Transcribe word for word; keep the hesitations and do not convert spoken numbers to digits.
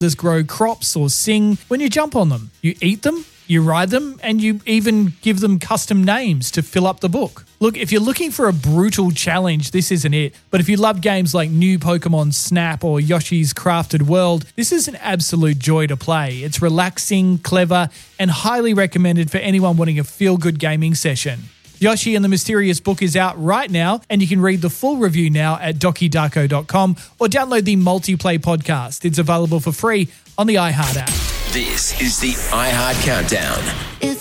Others grow crops or sing when you jump on them. You eat them, you ride them, and you even give them custom names to fill up the book. Look, if you're looking for a brutal challenge, this isn't it. But if you love games like New Pokemon Snap or Yoshi's Crafted World, this is an absolute joy to play. It's relaxing, clever, and highly recommended for anyone wanting a feel-good gaming session. Yoshi and the Mysterious Book is out right now, and you can read the full review now at doki darko dot com or download the Multiplay podcast. It's available for free on the iHeart app. This is the iHeart Countdown. If